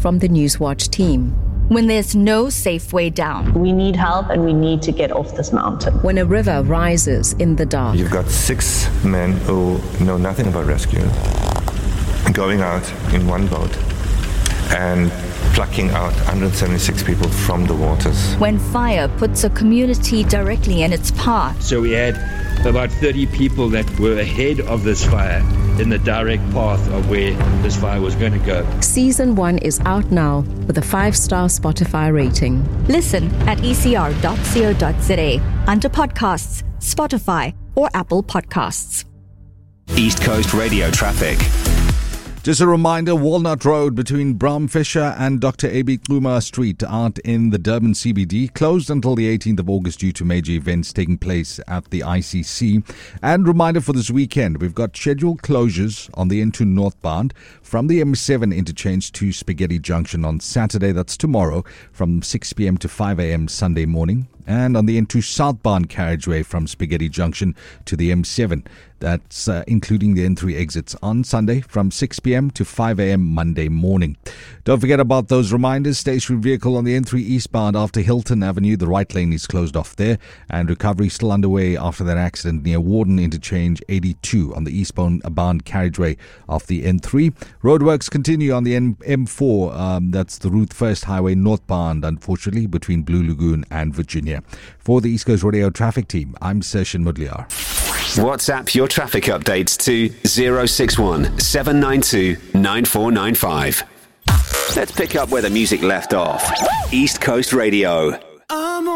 from the Newswatch team. When there's no safe way down. We need help and we need to get off this mountain. When a river rises in the dark. You've got 6 men who know nothing about rescue going out in one boat and plucking out 176 people from the waters. When fire puts a community directly in its path. So we had about 30 people that were ahead of this fire in the direct path of where this fire was going to go. Season 1 is out now with a 5-star Spotify rating. Listen at ecr.co.za under podcasts, Spotify or Apple Podcasts. East Coast Radio traffic. Just a reminder, Walnut Road between Bram Fisher and Dr. A.B. Kluma Street out in the Durban CBD closed until the 18th of August due to major events taking place at the ICC. And reminder for this weekend, we've got scheduled closures on the N2 northbound from the M7 interchange to Spaghetti Junction on Saturday, that's tomorrow, from 6 p.m. to 5 a.m. Sunday morning. And on the N2 southbound carriageway from Spaghetti Junction to the M7. That's including the N3 exits on Sunday from 6 p.m. to 5 a.m. Monday morning. Don't forget about those reminders. Stationary vehicle on the N3 eastbound after Hilton Avenue. The right lane is closed off there. And recovery still underway after that accident near Warden Interchange 82 on the eastbound carriageway of the N3. Roadworks continue on the M4. That's the Ruth First Highway northbound, unfortunately, between Blue Lagoon and Virginia. For the East Coast Radio Traffic Team, I'm Sershin Mudliar. WhatsApp your traffic updates to 061 792 9495. Let's pick up where the music left off. East Coast Radio.